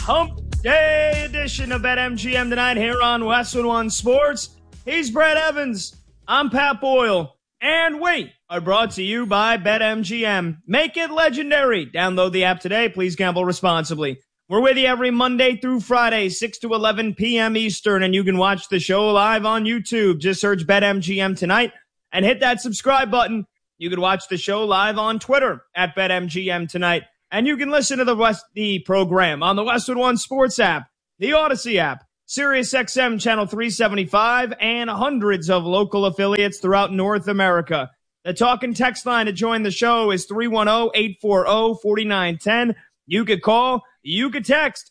Hump Day edition of BetMGM tonight here on Westwood One Sports. He's Brad Evans. I'm Pat Boyle. And we are brought to you by BetMGM. Make it legendary. Download the app today. Please gamble responsibly. We're with you every Monday through Friday, 6 to 11 p.m. Eastern, and you can watch the show live on YouTube. Just search BetMGM tonight and hit that subscribe button. You can watch the show live on Twitter at BetMGM tonight. And you can listen to the program on the Westwood One Sports app, the Odyssey app, SiriusXM Channel 375, and hundreds of local affiliates throughout North America. The talk and text line to join the show is 310-840-4910. You could call, you could text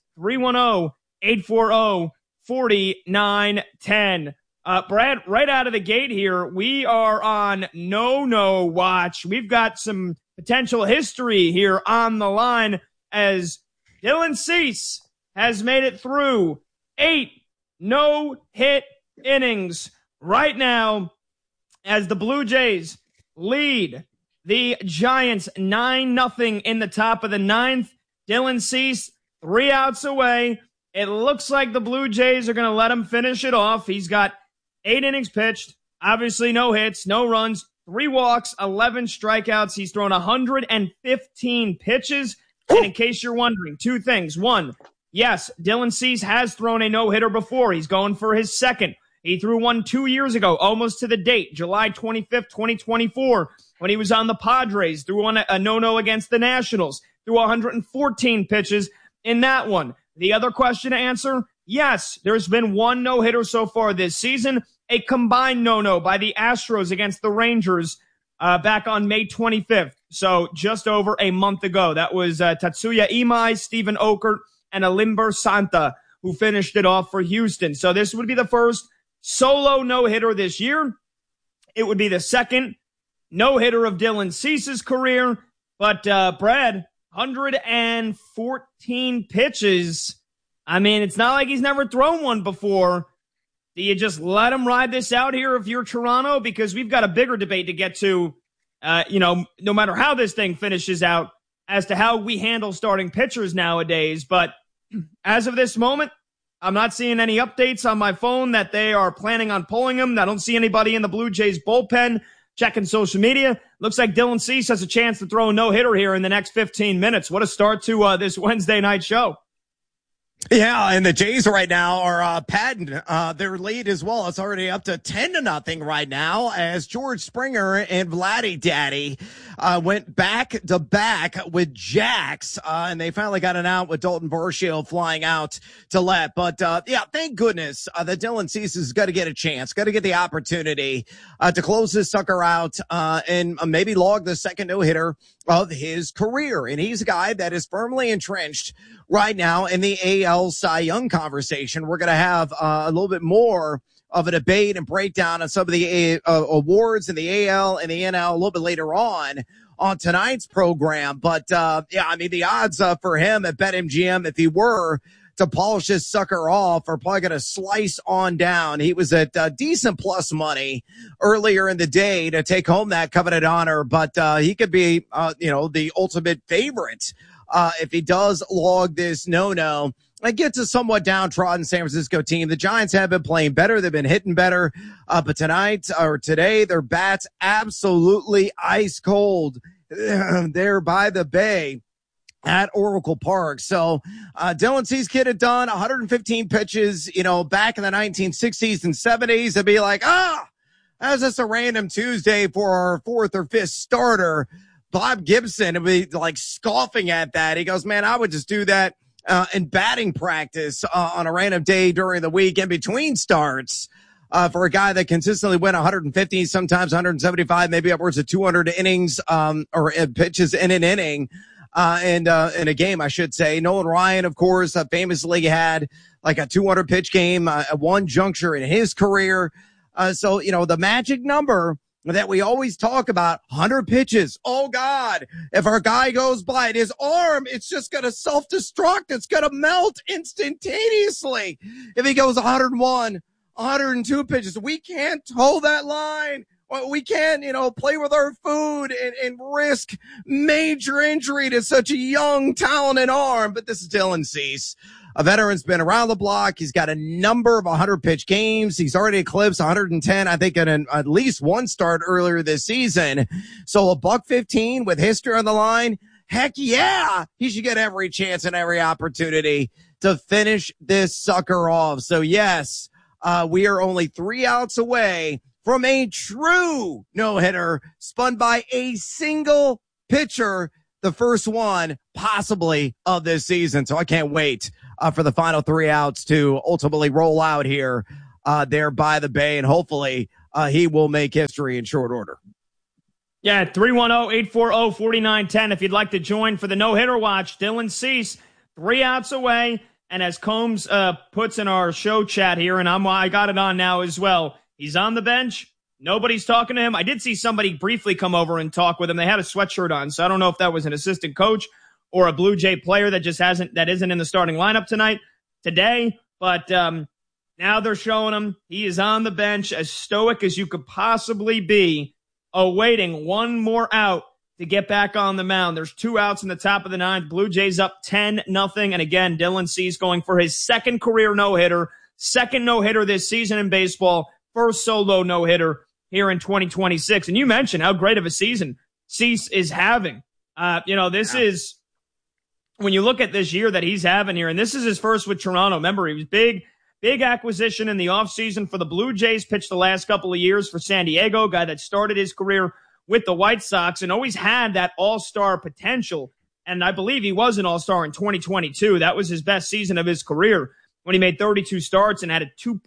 310-840-4910. Brad, right out of the gate here, we are on no watch. We've got some potential history here on the line as Dylan Cease has made it through 8 no-hit innings right now as the Blue Jays lead the Giants 9-0 in the top of the ninth. Dylan Cease, 3 outs away. It looks like the Blue Jays are going to let him finish it off. He's got 8 innings pitched, obviously no hits, no runs, 3 walks, 11 strikeouts. He's thrown 115 pitches. And in case you're wondering, 2 things. 1, yes, Dylan Cease has thrown a no-hitter before. He's going for his second. He threw one 2 years ago, almost to the date, July 25th, 2024, when he was on the Padres. Threw on a no-no against the Nationals. Threw 114 pitches in that one. The other question to answer, yes, there's been 1 no-hitter so far this season, a combined no-no by the Astros against the Rangers back on May 25th. So just over a month ago. That was Tatsuya Imai, Steven Okert, and Alimber Santa who finished it off for Houston. So this would be the first solo no-hitter this year. It would be the second no-hitter of Dylan Cease's career. But Brad, 114 pitches. I mean, it's not like he's never thrown one before. Do you just let him ride this out here if you're Toronto? Because we've got a bigger debate to get to, no matter how this thing finishes out, as to how we handle starting pitchers nowadays. But as of this moment, I'm not seeing any updates on my phone that they are planning on pulling him. I don't see anybody in the Blue Jays bullpen checking social media. Looks like Dylan Cease has a chance to throw a no-hitter here in the next 15 minutes. What a start to this Wednesday night show. Yeah, and the Jays right now are padding their lead as well. It's already up to 10-0 right now as George Springer and Vladdy Daddy went back to back with jacks, and they finally got an out with Dalton Varsho flying out to left. But yeah, thank goodness that Dylan Cease has got to get a chance, got to get the opportunity to close this sucker out and maybe log the second no-hitter of his career. And he's a guy that is firmly entrenched right now in the AL Cy Young conversation. We're going to have a little bit more of a debate and breakdown on some of the awards in the AL and the NL a little bit later on tonight's program. But yeah, I mean, the odds for him at BetMGM, if he were to polish this sucker off, are probably going to slice on down. He was at decent plus money earlier in the day to take home that coveted honor, but he could be, the ultimate favorite if he does log this no-no. Against a somewhat downtrodden San Francisco team. The Giants have been playing better. They've been hitting better. But today, their bats absolutely ice cold. They're by the bay at Oracle Park. So, Dylan Cease get it done. 115 pitches, back in the 1960s and 70s. It'd be like, that's just a random Tuesday for our 4th or 5th starter. Bob Gibson would be like scoffing at that. He goes, man, I would just do that in batting practice on a random day during the week in between starts for a guy that consistently went 150, sometimes 175, maybe upwards of 200 innings or pitches in an inning and in a game, I should say. Nolan Ryan, of course, famously had like a 200 pitch game at one juncture in his career. So, the magic number that we always talk about, 100 pitches. Oh, God, if our guy goes by it, his arm, it's just going to self-destruct. It's going to melt instantaneously. If he goes 101, 102 pitches, we can't toe that line We can't, play with our food and risk major injury to such a young, talented arm. But this is Dylan Cease. A veteran's been around the block. He's got a number of 100-pitch games. He's already eclipsed 110, I think, in at least one start earlier this season. So $115 with history on the line. Heck yeah, he should get every chance and every opportunity to finish this sucker off. So yes, we are only 3 outs away from a true no-hitter spun by a single pitcher, the first one possibly of this season. So I can't wait for the final 3 outs to ultimately roll out here there by the bay, and hopefully he will make history in short order. Yeah, 310-840-4910 if you'd like to join for the no-hitter watch. Dylan Cease, 3 outs away, and as Combs puts in our show chat here, and I got it on now as well, he's on the bench. Nobody's talking to him. I did see somebody briefly come over and talk with him. They had a sweatshirt on, so I don't know if that was an assistant coach or a Blue Jay player that isn't in the starting lineup today. But now they're showing him he is on the bench, as stoic as you could possibly be, awaiting one more out to get back on the mound. There's 2 outs in the top of the 9th. Blue Jays up 10-0. And again, Dylan Cease going for his second career no-hitter, second no-hitter this season in baseball, first solo no-hitter here in 2026. And you mentioned how great of a season Cease is having. This is, when you look at this year that he's having here, and this is his first with Toronto. Remember, he was big acquisition in the offseason for the Blue Jays, pitched the last couple of years for San Diego, guy that started his career with the White Sox and always had that all-star potential. And I believe he was an all-star in 2022. That was his best season of his career when he made 32 starts and had a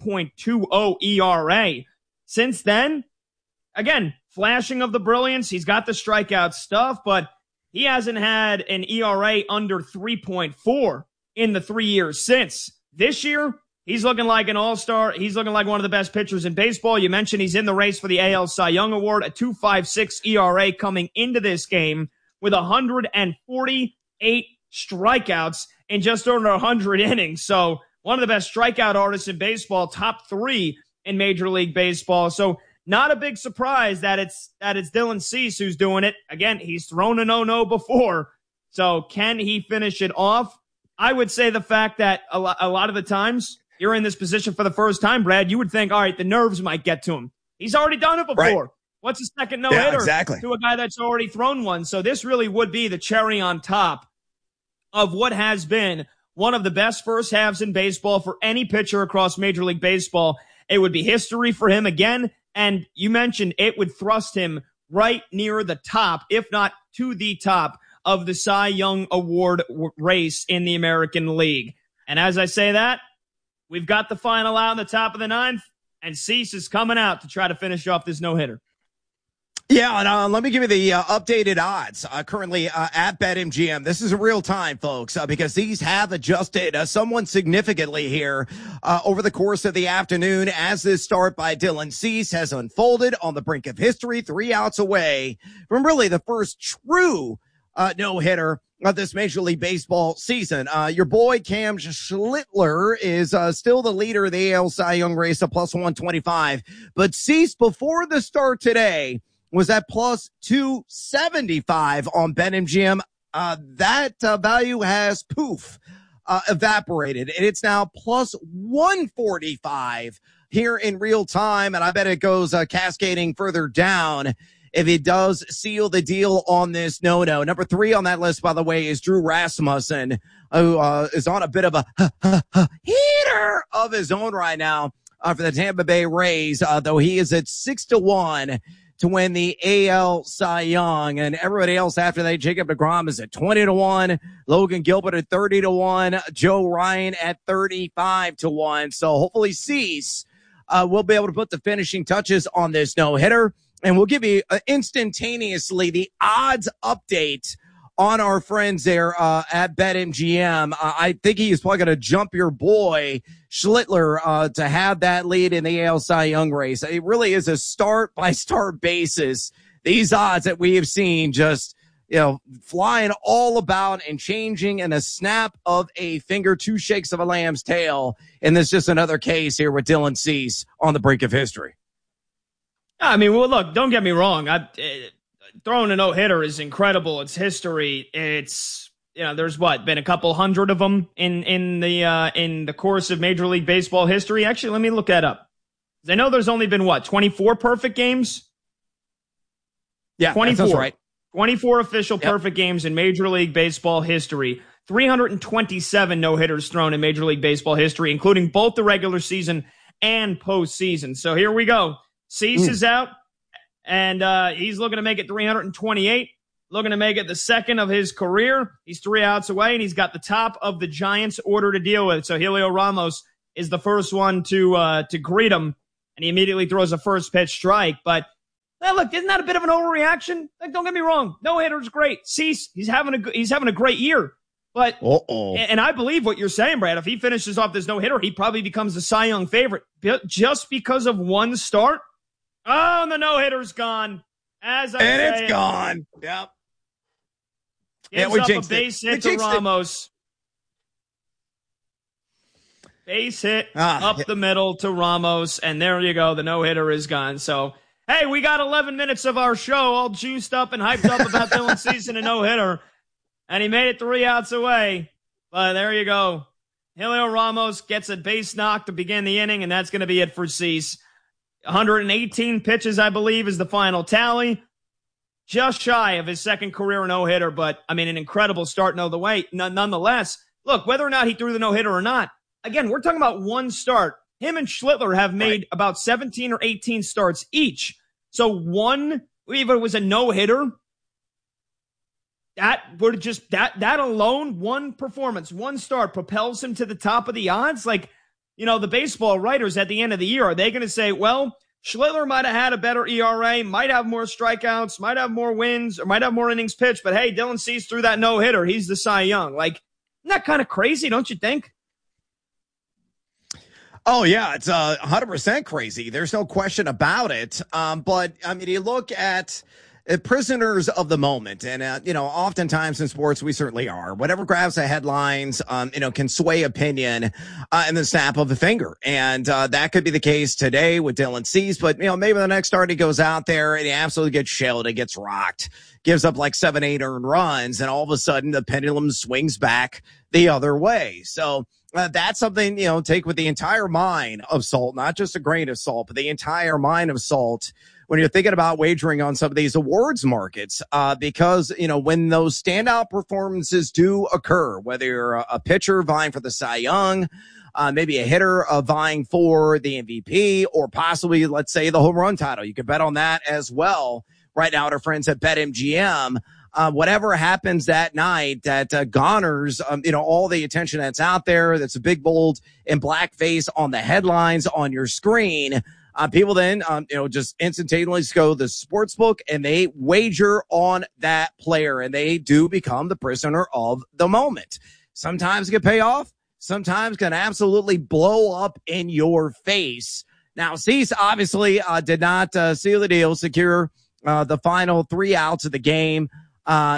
2.20 ERA. Since then, again, flashing of the brilliance. He's got the strikeout stuff, but he hasn't had an ERA under 3.4 in the 3 years since. This year, he's looking like an all-star. He's looking like one of the best pitchers in baseball. You mentioned he's in the race for the AL Cy Young Award, a 2.56 ERA coming into this game with 148 strikeouts in just over 100 innings. So one of the best strikeout artists in baseball, top 3 in Major League Baseball. So not a big surprise that it's Dylan Cease who's doing it. Again, he's thrown a no-no before. So can he finish it off? I would say the fact that a lot of the times you're in this position for the first time, Brad, you would think, all right, the nerves might get to him. He's already done it before. Right. What's a second no-hitter to a guy that's already thrown one? So this really would be the cherry on top of what has been one of the best first halves in baseball for any pitcher across Major League Baseball. It would be history for him again. And you mentioned it would thrust him right near the top, if not to the top, of the Cy Young Award race in the American League. And as I say that, we've got the final out in the top of the 9th, and Cease is coming out to try to finish off this no-hitter. Yeah, and let me give you the updated odds currently at BetMGM. This is real time, folks, because these have adjusted somewhat significantly here over the course of the afternoon as this start by Dylan Cease has unfolded on the brink of history, 3 outs away from really the first true no-hitter of this Major League Baseball season. Your boy Cam Schlittler is still the leader of the AL Cy Young race at plus 125, but Cease before the start today was at plus 275 on BetMGM. That value has evaporated, and it's now plus 145 here in real time. And I bet it goes cascading further down if it does seal the deal on this no-no. Number 3 on that list, by the way, is Drew Rasmussen, who is on a bit of a heater of his own right now for the Tampa Bay Rays, though he is at 6-1 to win the AL Cy Young, and everybody else after that, Jacob deGrom is at 20-1, Logan Gilbert at 30-1, Joe Ryan at 35-1. So hopefully Cease will be able to put the finishing touches on this no-hitter, and we'll give you instantaneously the odds update on our friends there at BetMGM. I think he is probably going to jump your boy Schlittler to have that lead in the AL Cy Young race. It really is a start-by-start basis. These odds that we have seen just, flying all about and changing in a snap of a finger, 2 shakes of a lamb's tail. And there's just another case here with Dylan Cease on the brink of history. I mean, well, look, don't get me wrong. Throwing a no-hitter is incredible. It's history. It's, there's been a couple hundred of them in the course of Major League Baseball history. Actually, let me look that up. I know there's only been 24 perfect games? Yeah, 24. That's right. 24 official perfect games in Major League Baseball history. 327 no-hitters thrown in Major League Baseball history, including both the regular season and postseason. So here we go. Cease is out, and he's looking to make it 328, looking to make it the second of his career. He's 3 outs away, and he's got the top of the Giants' order to deal with. So Helio Ramos is the first one to greet him, and he immediately throws a first pitch strike. But look, isn't that a bit of an overreaction? Like, don't get me wrong, no-hitter's great. Cease, he's having a great year. But and I believe what you're saying, Brad. If he finishes off this no-hitter, he probably becomes the Cy Young favorite just because of one start. Oh, and the no-hitter's gone. It's gone. Yep. Gives up a base hit to Ramos. Base hit up the middle to Ramos, and there you go. The no-hitter is gone. So, hey, we got 11 minutes of our show all juiced up and hyped up about Dylan Cease and a no-hitter, and he made it 3 outs away. But there you go. Helio Ramos gets a base knock to begin the inning, and that's going to be it for Cease. 118 pitches, I believe, is the final tally. Just shy of his second career no-hitter, but, I mean, an incredible start nonetheless. Look, whether or not he threw the no-hitter or not, again, we're talking about one start. Him and Schlittler have made about 17 or 18 starts each. So one, even if it was a no-hitter, that would just, that alone, one performance, one start propels him to the top of the odds. Like, the baseball writers at the end of the year, are they going to say, well, Schlittler might have had a better ERA, might have more strikeouts, might have more wins, or might have more innings pitched, but hey, Dylan Cease threw that no-hitter. He's the Cy Young. Like, isn't that kind of crazy, don't you think? Oh, yeah, it's 100% crazy. There's no question about it. But, I mean, you look at prisoners of the moment, and, oftentimes in sports, we certainly are. Whatever grabs the headlines, can sway opinion in the snap of a finger. And that could be the case today with Dylan Cease, but, maybe the next start he goes out there and he absolutely gets shelled, he gets rocked, gives up like 7-8 earned runs, and all of a sudden the pendulum swings back the other way. So, that's something, take with the entire mine of salt, not just a grain of salt, but the entire mine of salt when you're thinking about wagering on some of these awards markets, because, when those standout performances do occur, whether you're a pitcher vying for the Cy Young, maybe a hitter vying for the MVP, or possibly, let's say, the home run title. You can bet on that as well right now at our friends at BetMGM. Whatever happens that night that garners, all the attention that's out there, that's a big, bold, and blackface on the headlines on your screen. People then, just instantaneously go to the sports book and they wager on that player, and they do become the prisoner of the moment. Sometimes it can pay off. Sometimes can absolutely blow up in your face. Now, Cease obviously did not seal the deal, secure the final 3 outs of the game. As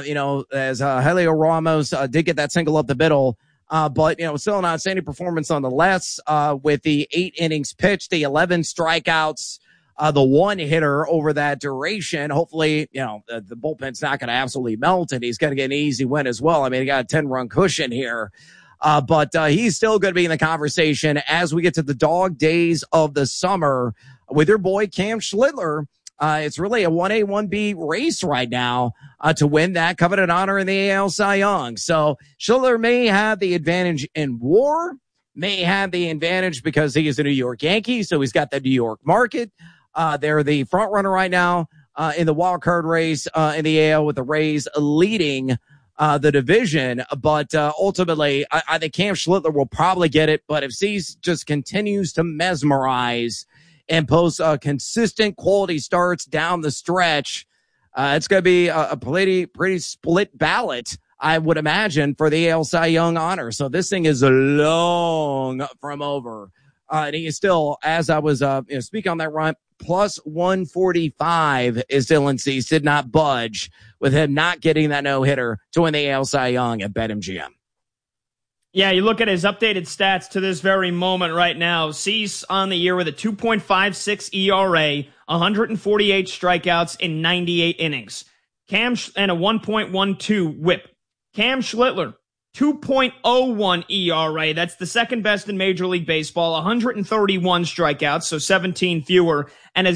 Helio Ramos did get that single up the middle, but still an outstanding performance nonetheless, with the 8 innings pitched, the 11 strikeouts, the 1 hitter over that duration. Hopefully, the bullpen's not going to absolutely melt, and he's going to get an easy win as well. I mean, he got a 10-run cushion here, but he's still going to be in the conversation as we get to the dog days of the summer with your boy Cam Schlittler. It's really a 1A, 1B race right now to win that coveted honor in the AL Cy Young. So Schlittler may have the advantage in WAR, may have the advantage because he is a New York Yankee, so he's got the New York market. They're the front runner right now in the wild card race in the AL, with the Rays leading the division. But ultimately, I think Cam Schlittler will probably get it. But if Cease just continues to mesmerize and post consistent quality starts down the stretch, it's going to be a pretty split ballot, I would imagine, for the AL Cy Young honor. So this thing is long from over. And he is still, as I was speaking on that run, plus 145 is Dylan Cease. Did not budge with him not getting that no-hitter to win the AL Cy Young at BetMGM. Yeah, you look at his updated stats to this very moment right now. Cease on the year with a 2.56 ERA, 148 strikeouts in 98 innings. And a 1.12 whip. Cam Schlittler, 2.01 ERA. That's the second best in Major League Baseball. 131 strikeouts, so 17 fewer, and a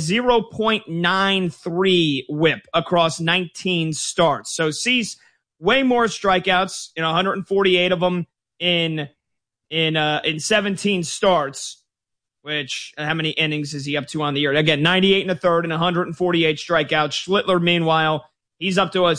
0.93 whip across 19 starts. So Cease, way more strikeouts, 148 of them in 17 starts, which, how many innings is he up to on the year? Again, 98 and a third and 148 strikeouts. Schlittler, meanwhile, he's up to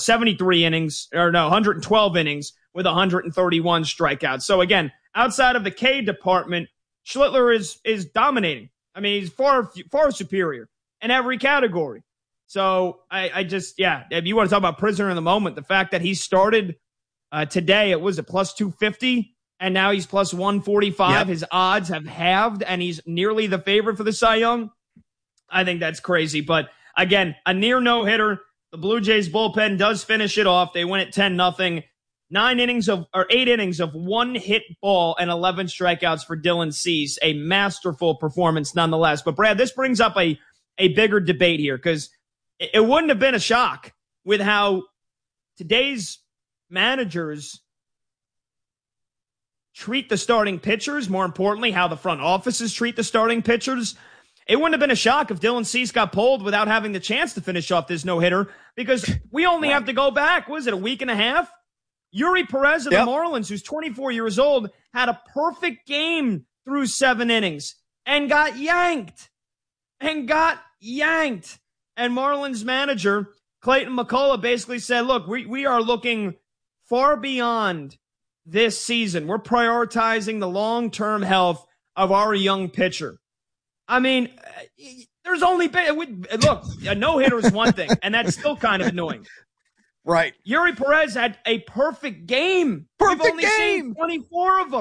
112 innings with 131 strikeouts. So again, outside of the K department, Schlittler is dominating. I mean, he's far superior in every category. So I just, if you want to talk about prisoner in the moment, the fact that he started today, it was a plus 250, and now he's plus 145. Yep. His odds have halved, and he's nearly the favorite for the Cy Young. I think that's crazy. But again, a near no-hitter. The Blue Jays bullpen does finish it off. They win it 10-0. 8 innings of one hit ball and 11 strikeouts for Dylan Cease. A masterful performance nonetheless. But Brad, this brings up a bigger debate here, because it wouldn't have been a shock with how today's managers treat the starting pitchers. More importantly, how the front offices treat the starting pitchers. It wouldn't have been a shock if Dylan Cease got pulled without having the chance to finish off this no-hitter, because we only have to go back, was it, a week and a half? Yuri Perez of the Marlins, who's 24 years old, had a perfect game through 7 innings and got yanked. And Marlins manager Clayton McCullough basically said, look, we are looking far beyond this season. We're prioritizing the long-term health of our young pitcher. I mean, there's only been, look, a no-hitter is one thing, and that's still kind of annoying. Right. Yuri Perez had a perfect game. We've only seen 24 of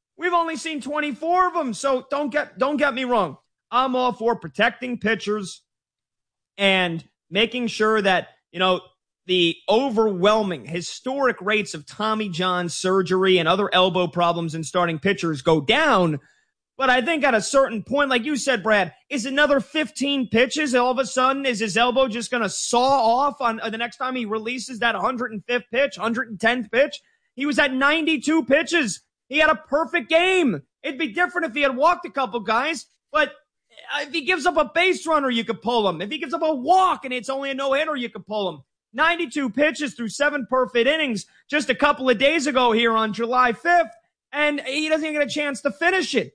them. So don't get me wrong. I'm all for protecting pitchers and making sure that, the overwhelming historic rates of Tommy John surgery and other elbow problems in starting pitchers go down. But I think at a certain point, like you said, Brad, is another 15 pitches, all of a sudden, is his elbow just going to saw off on the next time he releases that 105th pitch, 110th pitch? He was at 92 pitches. He had a perfect game. It'd be different if he had walked a couple guys, but if he gives up a base runner, you could pull him. If he gives up a walk and it's only a no-hitter, you could pull him. 92 pitches through 7 perfect innings just a couple of days ago here on July 5th, and he doesn't even get a chance to finish it.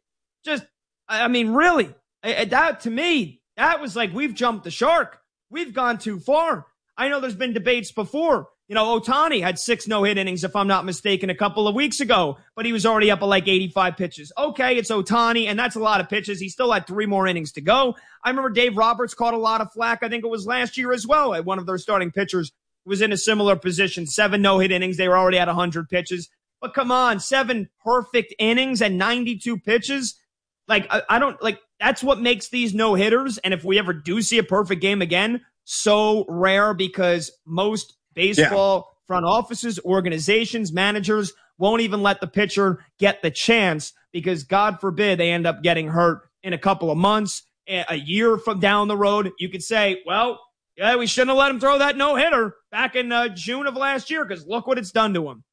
Really, that to me, that was like, we've jumped the shark. We've gone too far. I know there's been debates before. Ohtani had 6 no-hit innings, if I'm not mistaken, a couple of weeks ago, but he was already up at like 85 pitches. Okay, it's Ohtani, and that's a lot of pitches. He still had 3 more innings to go. I remember Dave Roberts caught a lot of flack. I think it was last year as well. One of their starting pitchers was in a similar position. 7 no-hit innings. They were already at 100 pitches. But come on, 7 perfect innings and 92 pitches. Like, I don't, like, that's what makes these no-hitters, and if we ever do see a perfect game again, so rare, because most baseball front offices, organizations, managers won't even let the pitcher get the chance, because God forbid they end up getting hurt in a couple of months, a year from down the road. You could say, well, yeah, we shouldn't have let him throw that no-hitter back in June of last year, because look what it's done to him.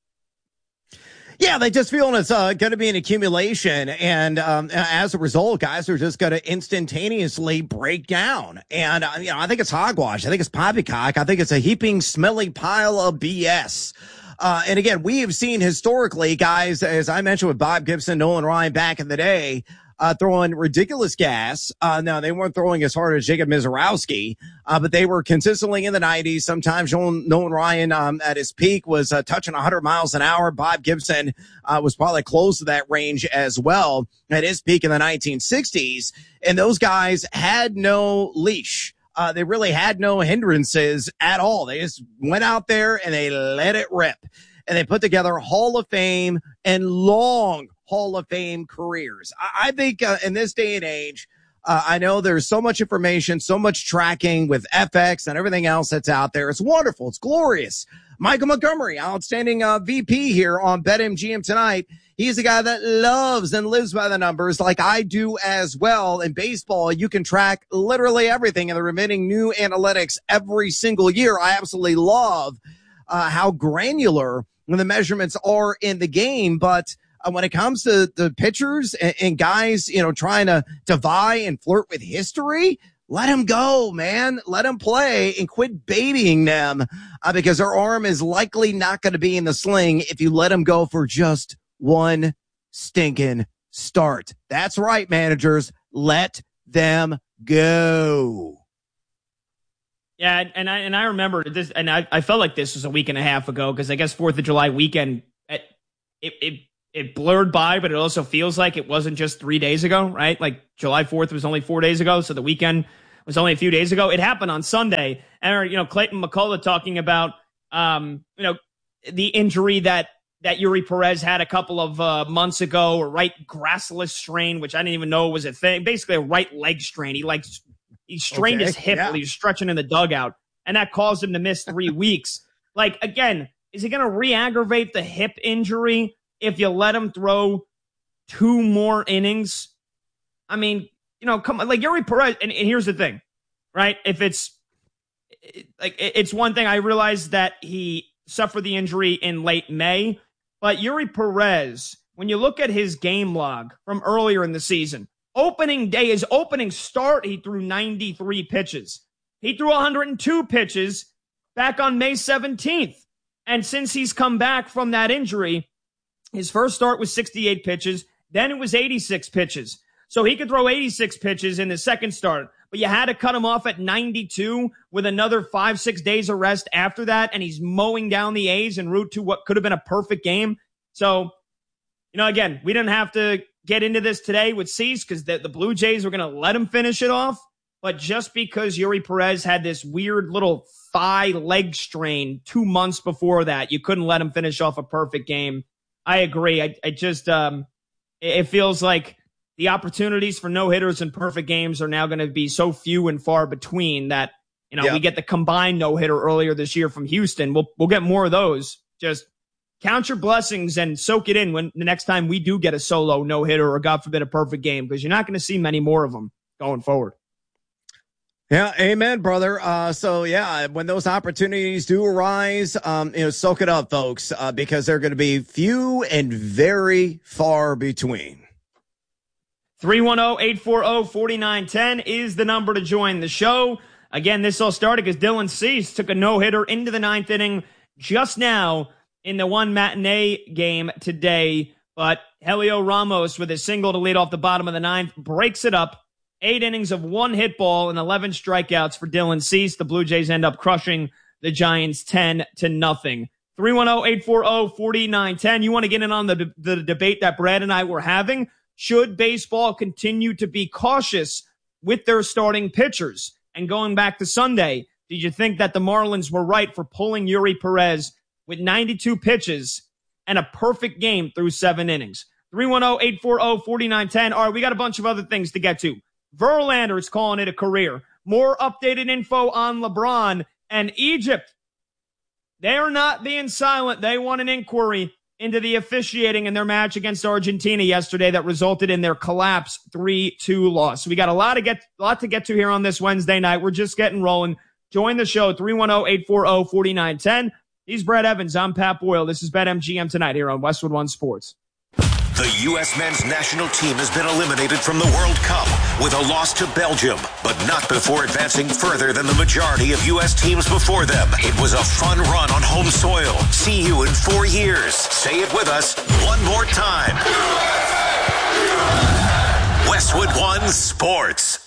Yeah, they just feeling it's going to be an accumulation, and as a result, guys are just going to instantaneously break down. And I think it's hogwash. I think it's poppycock. I think it's a heaping, smelly pile of BS. And again, we have seen historically, guys, as I mentioned with Bob Gibson, Nolan Ryan back in the day, throwing ridiculous gas. Now, they weren't throwing as hard as Jacob Mizorowski, but they were consistently in the 90s. Sometimes Nolan Ryan at his peak was touching 100 miles an hour. Bob Gibson was probably close to that range as well at his peak in the 1960s. And those guys had no leash. They really had no hindrances at all. They just went out there and they let it rip. And they put together Hall of Fame and long Hall of Fame careers. I think in this day and age, I know there's so much information, so much tracking with FX and everything else that's out there. It's wonderful. It's glorious. Michael Montgomery, outstanding VP here on BetMGM tonight. He's a guy that loves and lives by the numbers like I do as well. In baseball, you can track literally everything in the remaining new analytics every single year. I absolutely love how granular the measurements are in the game. But when it comes to the pitchers and guys, trying to vie and flirt with history, let him go, man. Let him play and quit baiting them because their arm is likely not going to be in the sling if you let him go for just one stinking start. That's right, managers. Let them go. Yeah, and I remember this, and I felt like this was a week and a half ago because I guess 4th of July weekend, it blurred by, but it also feels like it wasn't just 3 days ago, right? Like July 4th was only 4 days ago, so the weekend was only a few days ago. It happened on Sunday, and Clayton McCullough talking about the injury that Yuri Perez had a couple of months ago, a right gracilis strain, which I didn't even know was a thing. Basically, a right leg strain. He strained his hip while he was stretching in the dugout, and that caused him to miss 3 weeks. Like, again, is he going to re-aggravate the hip injury if you let him throw 2 more innings? I mean, come on, like Yuri Perez. And here's the thing, right? If it's one thing, I realize that he suffered the injury in late May, but Yuri Perez, when you look at his game log from earlier in the season, opening day, his opening start, he threw 93 pitches. He threw 102 pitches back on May 17th. And since he's come back from that injury, his first start was 68 pitches. Then it was 86 pitches. So he could throw 86 pitches in his second start, but you had to cut him off at 92 with another 5-6 days of rest after that. And he's mowing down the A's en route to what could have been a perfect game. So, again, we didn't have to get into this today with Cease because the Blue Jays were going to let him finish it off. But just because Yuri Perez had this weird little thigh leg strain 2 months before that, you couldn't let him finish off a perfect game. I agree. I just, it feels like the opportunities for no-hitters and perfect games are now going to be so few and far between that, we get the combined no-hitter earlier this year from Houston. We'll get more of those. Just count your blessings and soak it in when the next time we do get a solo no-hitter or, God forbid, a perfect game, because you're not going to see many more of them going forward. Yeah, amen, brother. When those opportunities do arise, soak it up, folks, because they're going to be few and very far between. 310-840-4910 is the number to join the show. Again, this all started because Dylan Cease took a no-hitter into the 9th inning just now in the one matinee game today. But Helio Ramos, with a single to lead off the bottom of the 9th, breaks it up. 8 innings of 1 hit ball and 11 strikeouts for Dylan Cease. The Blue Jays end up crushing the Giants 10-0. 310-840-4910. You want to get in on the debate that Brad and I were having? Should baseball continue to be cautious with their starting pitchers? And going back to Sunday, did you think that the Marlins were right for pulling Yuri Perez with 92 pitches and a perfect game through 7 innings? 310-840-4910. All right, we got a bunch of other things to get to. Verlander is calling it a career. More updated info on LeBron and Egypt. They are not being silent. They want an inquiry into the officiating in their match against Argentina yesterday that resulted in their collapse 3-2 loss. So we got a lot to get to here on this Wednesday night. We're just getting rolling. Join the show, 310-840-4910. He's Brad Evans. I'm Pat Boyle. This is BetMGM tonight here on Westwood One Sports. The U.S. men's national team has been eliminated from the World Cup with a loss to Belgium, but not before advancing further than the majority of U.S. teams before them. It was a fun run on home soil. See you in 4 years. Say it with us one more time. Westwood One Sports.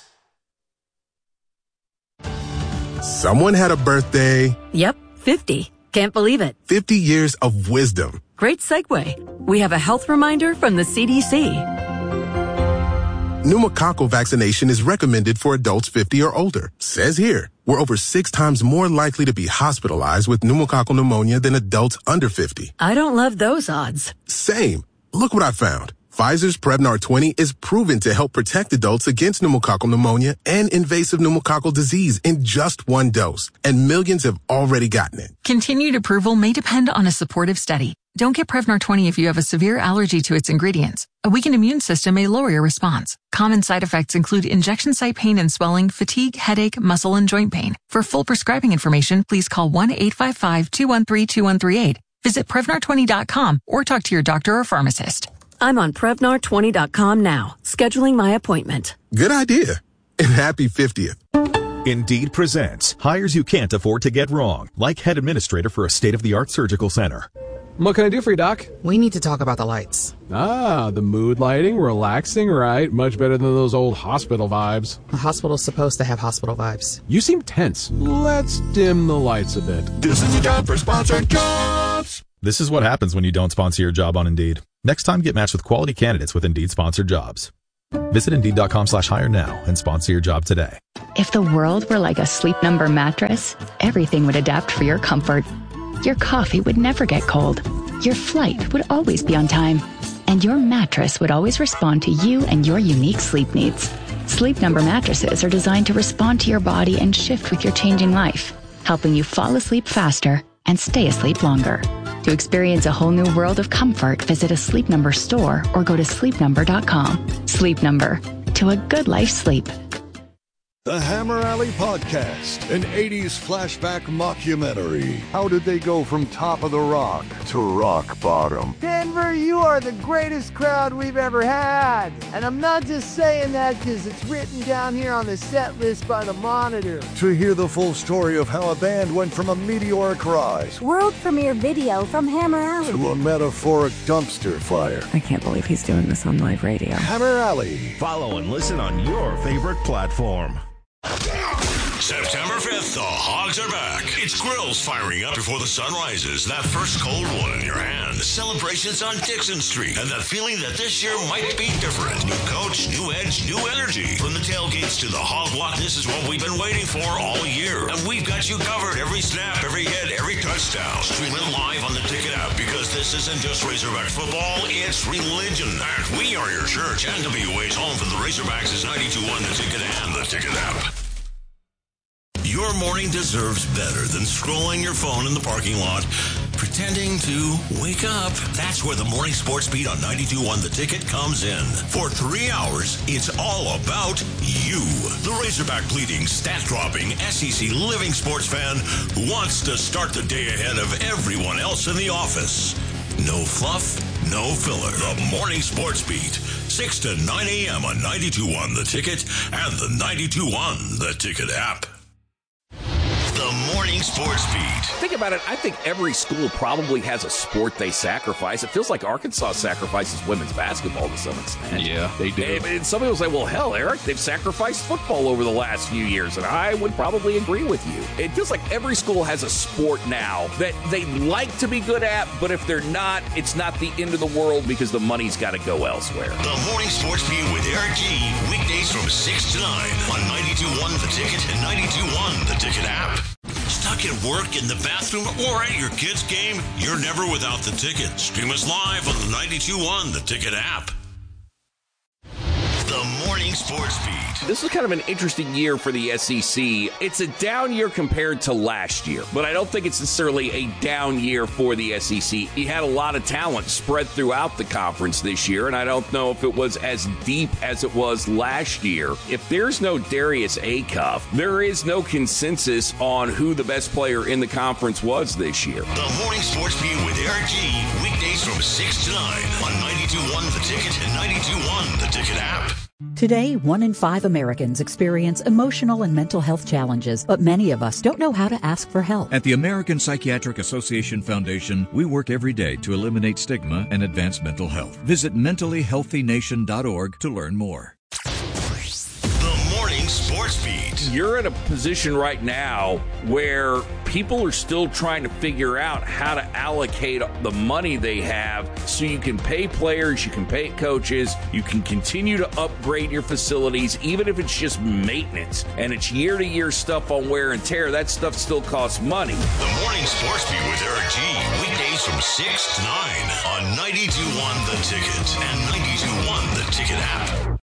Someone had a birthday. Yep, 50. Can't believe it. 50 years of wisdom. Great segue. We have a health reminder from the CDC. Pneumococcal vaccination is recommended for adults 50 or older. Says here, we're over 6 times more likely to be hospitalized with pneumococcal pneumonia than adults under 50. I don't love those odds. Same. Look what I found. Pfizer's Prevnar 20 is proven to help protect adults against pneumococcal pneumonia and invasive pneumococcal disease in just one dose, and millions have already gotten it. Continued approval may depend on a supportive study. Don't get Prevnar 20 if you have a severe allergy to its ingredients. A weakened immune system may lower your response. Common side effects include injection site pain and swelling, fatigue, headache, muscle, and joint pain. For full prescribing information, please call 1-855-213-2138. Visit Prevnar20.com or talk to your doctor or pharmacist. I'm on Prevnar20.com now, scheduling my appointment. Good idea. And happy 50th. Indeed presents hires you can't afford to get wrong, like head administrator for a state-of-the-art surgical center. What can I do for you, Doc? We need to talk about the lights. Ah, the mood lighting, relaxing, right? Much better than those old hospital vibes. A hospital's supposed to have hospital vibes. You seem tense. Let's dim the lights a bit. This is your time for sponsored jobs. This is what happens when you don't sponsor your job on Indeed. Next time, get matched with quality candidates with Indeed-sponsored jobs. Visit Indeed.com/hire now and sponsor your job today. If the world were like a Sleep Number mattress, everything would adapt for your comfort. Your coffee would never get cold. Your flight would always be on time. And your mattress would always respond to you and your unique sleep needs. Sleep Number mattresses are designed to respond to your body and shift with your changing life, helping you fall asleep faster and stay asleep longer. To experience a whole new world of comfort, visit a Sleep Number store or go to sleepnumber.com. Sleep Number. To a good life sleep. The Hammer Alley Podcast, an 80s flashback mockumentary. How did they go from top of the rock to rock bottom? Denver, you are the greatest crowd we've ever had. And I'm not just saying that because it's written down here on the set list by the Monitor. To hear the full story of how a band went from a meteoric rise, world premiere video from Hammer Alley, to a metaphoric dumpster fire. I can't believe he's doing this on live radio. Hammer Alley. Follow and listen on your favorite platform. September 5th, the Hogs are back. It's grills firing up before the sun rises. That first cold one in your hand. Celebrations on Dixon Street. And that feeling that this year might be different. New coach, new edge, new energy. From the tailgates to the hog block, this is what we've been waiting for all year. And we've got you covered. Every snap, every hit, every touchdown. Stream it live on the Ticket app because this isn't just Razorback football, it's religion. And we are your church. And WA's home for the Razorbacks is 92.1 The Ticket and the Ticket app. Your morning deserves better than scrolling your phone in the parking lot, pretending to wake up. That's where the Morning Sports Beat on 92.1 The Ticket comes in. For 3 hours, it's all about you. The Razorback bleeding, stat-dropping, SEC living sports fan who wants to start the day ahead of everyone else in the office. No fluff, no filler. The Morning Sports Beat, 6 to 9 a.m. on 92.1 The Ticket and the 92.1 The Ticket app. The Morning Sports Beat. Think about it. I think every school probably has a sport they sacrifice. It feels like Arkansas sacrifices women's basketball to some extent. Yeah, they do. And some people say, well, hell, Eric, they've sacrificed football over the last few years. And I would probably agree with you. It feels like every school has a sport now that they like to be good at, but if they're not, it's not the end of the world because the money's got to go elsewhere. The Morning Sports Beat with Eric G. Weekdays from 6 to 9 on 92.1 The Ticket and 92.1 The Ticket app. Stuck at work, in the bathroom, or at your kid's game? You're never without The Ticket. Stream us live on the 92.1 The Ticket app. The Morning Sports Beat. This was kind of an interesting year for the SEC. It's a down year compared to last year, but I don't think it's necessarily a down year for the SEC. You had a lot of talent spread throughout the conference this year, and I don't know if it was as deep as it was last year. If there's no Darius Acuff, there is no consensus on who the best player in the conference was this year. The Morning Sports Beat with Eric G. Weekdays from 6 to 9 on 92.1 The Ticket and 92.1 The Ticket app. Today, 1 in 5 Americans experience emotional and mental health challenges, but many of us don't know how to ask for help. At the American Psychiatric Association Foundation, we work every day to eliminate stigma and advance mental health. Visit mentallyhealthynation.org to learn more. The Morning Sports Sports Beat. You're in a position right now where people are still trying to figure out how to allocate the money they have so you can pay players, you can pay coaches, you can continue to upgrade your facilities, even if it's just maintenance and it's year-to-year stuff on wear and tear. That stuff still costs money. The Morning Sports Beat with Eric G. Weekdays from 6 to 9 on 92.1 The Ticket and 92.1 The Ticket app.